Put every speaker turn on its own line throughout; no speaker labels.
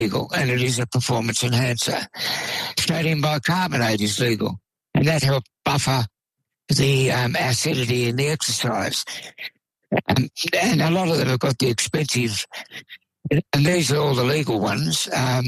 legal, and it is a performance enhancer. Sodium bicarbonate is legal, and that helps buffer the acidity in the exercise. And a lot of them have got the expensive, and these are all the legal ones,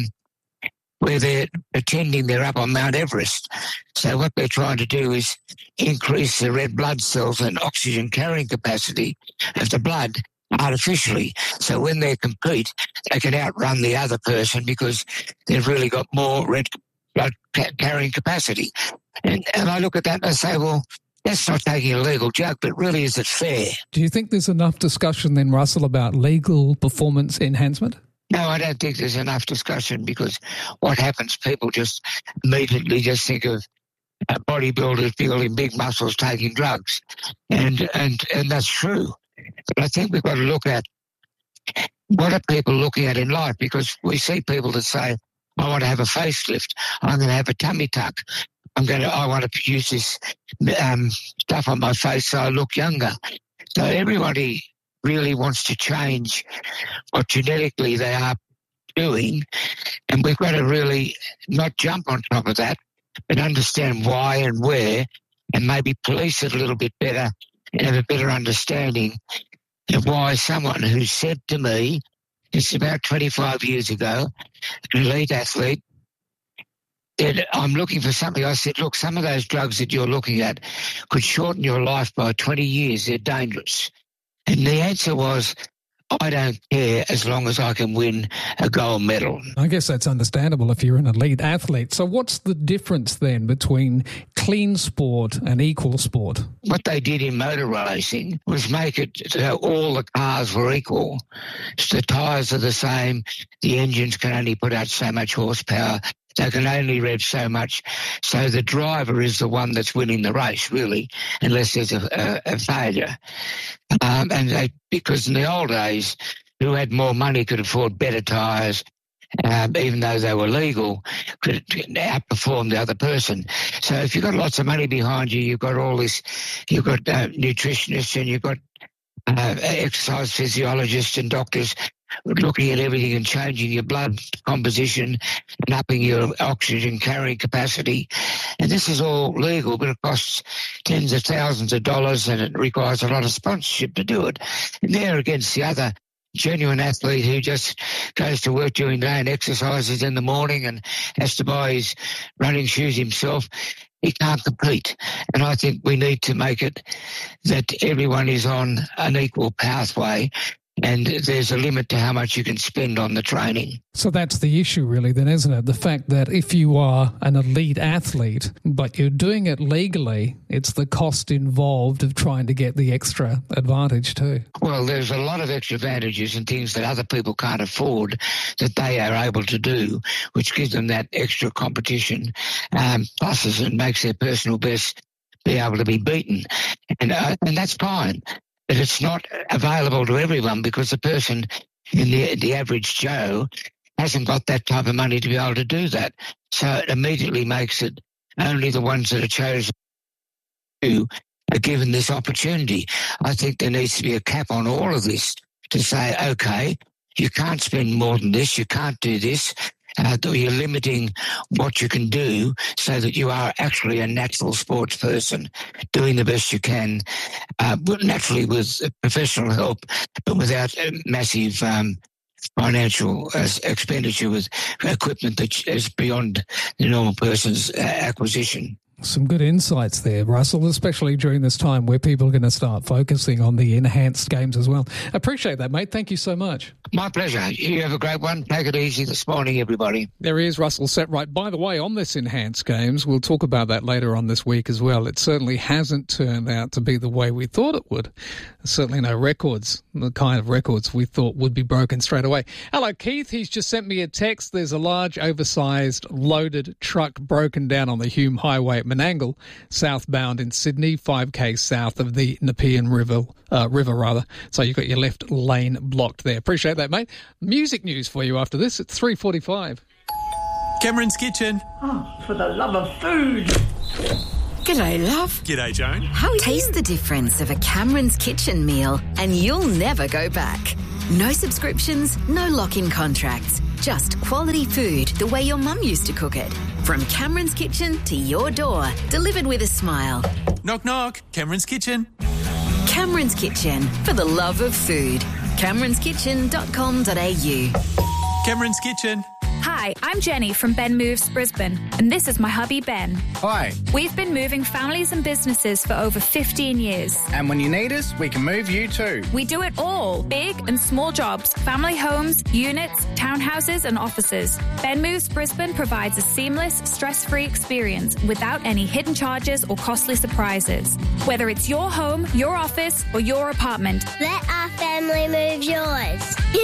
where they're pretending they're up on Mount Everest. So what they're trying to do is increase the red blood cells and oxygen carrying capacity of the blood artificially. So when they compete, they can outrun the other person because they've really got more red blood carrying capacity. And I look at that and I say, well, that's not taking a legal joke, but really is it fair?
Do you think there's enough discussion then, Russell, about legal performance enhancement?
No, I don't think there's enough discussion, because what happens, people just immediately just think of bodybuilders building big muscles taking drugs. And that's true. But I think we've got to look at what are people looking at in life, because we see people that say, I want to have a facelift, I'm going to have a tummy tuck, I want to produce this stuff on my face so I look younger. So everybody really wants to change what genetically they are doing, and we've got to really not jump on top of that, but understand why and where, and maybe police it a little bit better and have a better understanding of why someone who said to me, it's about 25 years ago, an elite athlete, that I'm looking for something. I said, look, some of those drugs that you're looking at could shorten your life by 20 years. They're dangerous. And the answer was, I don't care as long as I can win a gold medal.
I guess that's understandable if you're an elite athlete. So what's the difference then between clean sport and equal sport?
What they did in motor racing was make it so all the cars were equal. So the tyres are the same. The engines can only put out so much horsepower. They can only rev so much. So the driver is the one that's winning the race, really, unless there's a failure. Because in the old days, who had more money could afford better tyres, even though they were legal, could outperform the other person. So if you've got lots of money behind you, you've got all this, you've got nutritionists and you've got exercise physiologists and doctors looking at everything and changing your blood composition and upping your oxygen carrying capacity. And this is all legal, but it costs tens of thousands of dollars and it requires a lot of sponsorship to do it. And they're against the other genuine athlete who just goes to work during the day and exercises in the morning and has to buy his running shoes himself. He can't compete. And I think we need to make it that everyone is on an equal pathway, and there's a limit to how much you can spend on the training.
So that's the issue really then, isn't it? The fact that if you are an elite athlete, but you're doing it legally, it's the cost involved of trying to get the extra advantage too.
Well, there's a lot of extra advantages and things that other people can't afford that they are able to do, which gives them that extra competition, pluses and makes their personal best be able to be beaten. And that's fine. But it's not available to everyone because the person in the average Joe hasn't got that type of money to be able to do that. So it immediately makes it only the ones that are chosen to are given this opportunity. I think there needs to be a cap on all of this to say, okay, you can't spend more than this, you can't do this. You're limiting what you can do so that you are actually a natural sports person doing the best you can, naturally with professional help, but without massive financial expenditure with equipment that is beyond the normal person's acquisition.
Some good insights there, Russell, especially during this time where people are going to start focusing on the enhanced games as well. Appreciate that, mate. Thank you so much.
My pleasure. You have a great one. Take it easy this morning, everybody.
There he is, Russell Setright. By the way, on this enhanced games, we'll talk about that later on this week as well. It certainly hasn't turned out to be the way we thought it would. There's certainly no records, the kind of records we thought would be broken straight away. Hello, Keith. He's just sent me a text. There's a large, oversized, loaded truck broken down on the Hume Highway at Menangle, southbound in Sydney, 5k south of the Nepean River. So you've got your left lane blocked there. Appreciate that, mate. Music news for you after this at 3:45.
Cameron's Kitchen.
Oh, for the love of food.
G'day, love.
G'day, Joan.
Taste the difference of a Cameron's Kitchen meal and you'll never go back. No subscriptions, no lock-in contracts. Just quality food the way your mum used to cook it. From Cameron's Kitchen to your door, delivered with a smile.
Knock, knock. Cameron's Kitchen.
Cameron's Kitchen, for the love of food. CameronsKitchen.com.au.
Cameron's Kitchen.
Hi, I'm Jenny from Ben Moves Brisbane, and this is my hubby Ben.
Hi.
We've been moving families and businesses for over 15 years.
And when you need us, we can move you too.
We do it all, big and small jobs, family homes, units, townhouses and offices. Ben Moves Brisbane provides a seamless, stress-free experience without any hidden charges or costly surprises. Whether it's your home, your office or your apartment.
Let our family move yours.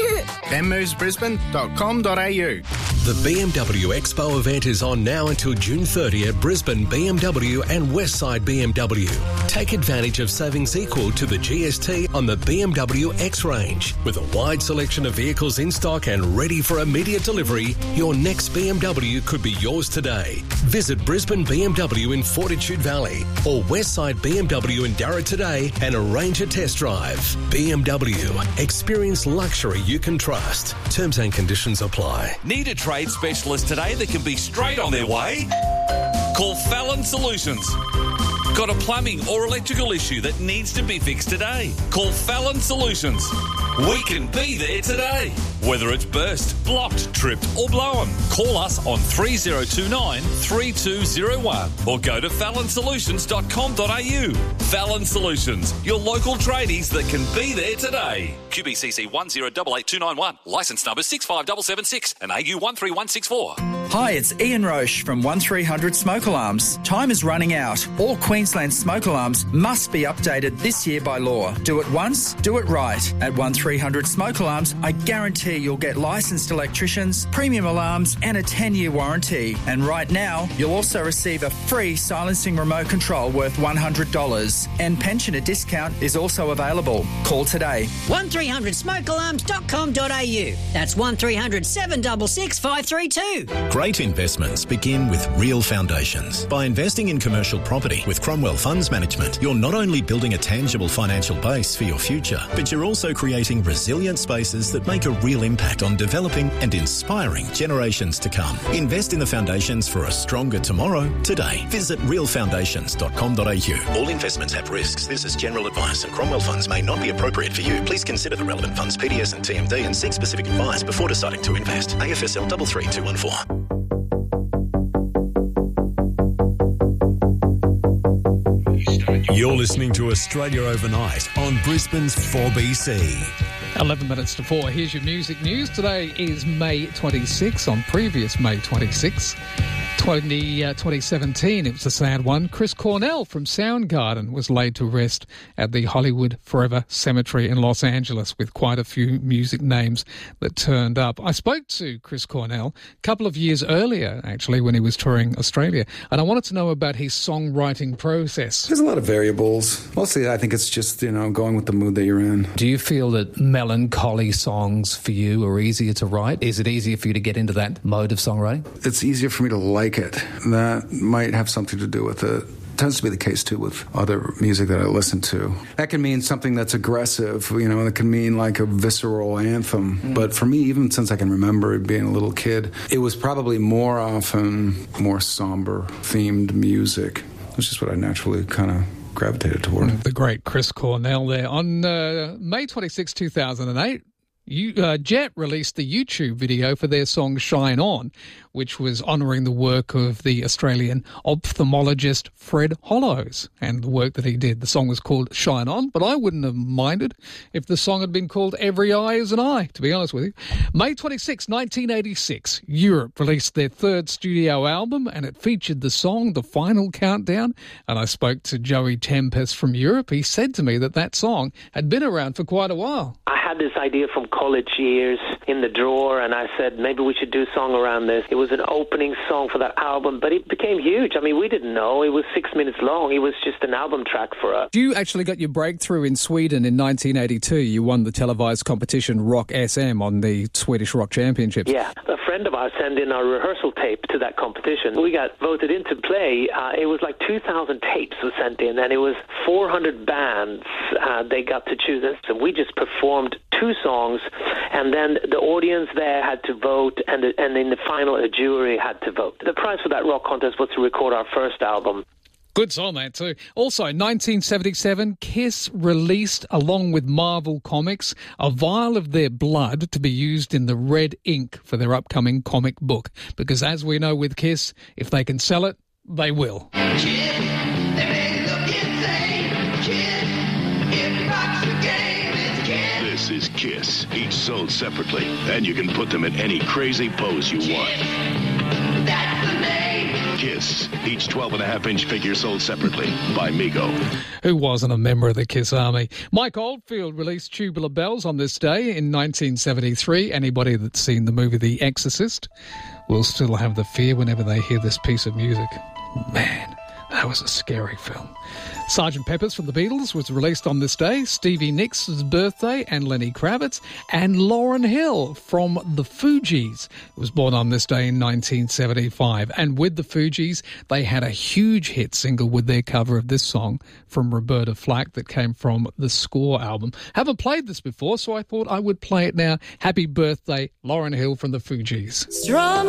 benmovesbrisbane.com.au.
The BMW Expo event is on now until June 30 at Brisbane BMW and Westside BMW. Take advantage of savings equal to the GST on the BMW X range. With a wide selection of vehicles in stock and ready for immediate delivery, your next BMW could be yours today. Visit Brisbane BMW in Fortitude Valley or Westside BMW in Darra today and arrange a test drive. BMW. Experience luxury you can trust. Terms and conditions apply.
Need a trade specialist today that can be straight on their way? Call Fallon Solutions. Got a plumbing or electrical issue that needs to be fixed today? Call Fallon Solutions. We can be there today. Whether it's burst, blocked, tripped or blown, call us on 3029 3201 or go to fallonsolutions.com.au. Fallon Solutions, your local tradies that can be there today. QBCC 1088291, licence number 65776 and AU 13164.
Hi, it's Ian Roche from 1300 Smoke Alarms. Time is running out. All Queensland smoke alarms must be updated this year by law. Do it once, do it right. At 1300 Smoke Alarms, I guarantee you'll get licensed electricians, premium alarms and a 10-year warranty. And right now, you'll also receive a free silencing remote control worth $100. And pensioner discount is also available. Call today.
1300smokealarms.com.au. That's 1300 766 532.
Great investments begin with real foundations. By investing in commercial property with Cromwell Funds Management, you're not only building a tangible financial base for your future, but you're also creating resilient spaces that make a real impact on developing and inspiring generations to come. Invest in the foundations for a stronger tomorrow today. Visit realfoundations.com.au. All investments have risks. This is general advice, and Cromwell Funds may not be appropriate for you. Please consider the relevant funds, PDS and TMD, and seek specific advice before deciding to invest. AFSL 33214.
You're listening to Australia Overnight on Brisbane's 4BC.
11 minutes to 4. Here's your music news. Today is May 26. On previous May 26, 2017, it was a sad one. Chris Cornell from Soundgarden was laid to rest at the Hollywood Forever Cemetery in Los Angeles, with quite a few music names that turned up. I spoke to Chris Cornell a couple of years earlier, actually, when he was touring Australia, and I wanted to know about his songwriting process.
There's a lot of variables. Mostly, I think it's just, going with the mood that you're in.
Do you feel that melancholy songs for you are easier to write? Is it easier for you to get into that mode of songwriting?
It's easier for me to like it. That might have something to do with it. Tends to be the case too with other music that I listen to. That can mean something that's aggressive, it can mean like a visceral anthem. But for me, even since I can remember being a little kid, it was probably more often more somber themed music. It's just what I naturally kind of gravitated toward.
The great Chris Cornell there. On May 26, 2008, Jet released the YouTube video for their song Shine On, which was honouring the work of the Australian ophthalmologist Fred Hollows and the work that he did. The song was called Shine On, but I wouldn't have minded if the song had been called Every Eye is an Eye, to be honest with you. May 26, 1986, Europe released their third studio album, and it featured the song The Final Countdown, and I spoke to Joey Tempest from Europe. He said to me that song had been around for quite a while.
I had this idea from college years in the drawer, and I said maybe we should do a song around this. It was an opening song for that album, but it became huge. I mean, we didn't know. It was 6 minutes long. It was just an album track for us.
You actually got your breakthrough in Sweden in 1982. You won the televised competition Rock SM on the Swedish Rock Championships.
Yeah. A friend friend of ours sent in our rehearsal tape to that competition. We got voted into play. It was like 2,000 tapes was sent in, and it was 400 bands they got to choose. And we just performed 2 songs, and then the audience there had to vote, and in the final, a jury had to vote. The prize for that rock contest was to record our first album.
Good song, that too. Also, 1977, Kiss released, along with Marvel Comics, a vial of their blood to be used in the red ink for their upcoming comic book. Because as we know with Kiss, if they can sell it, they will.
This is Kiss, each sold separately, and you can put them in any crazy pose you want. That's the name. Kiss, each 12.5-inch figure sold separately by Mego.
Who wasn't a member of the Kiss Army? Mike Oldfield released Tubular Bells on this day in 1973. Anybody that's seen the movie The Exorcist will still have the fear whenever they hear this piece of music. Man, that was a scary film. Sgt. Pepper's from the Beatles was released on this day, Stevie Nicks' birthday, and Lenny Kravitz, and Lauryn Hill from the Fugees was born on this day in 1975. And with the Fugees, they had a huge hit single with their cover of this song from Roberta Flack that came from the Score album. Haven't played this before, so I thought I would play it now. Happy birthday, Lauryn Hill from the Fugees.
Strum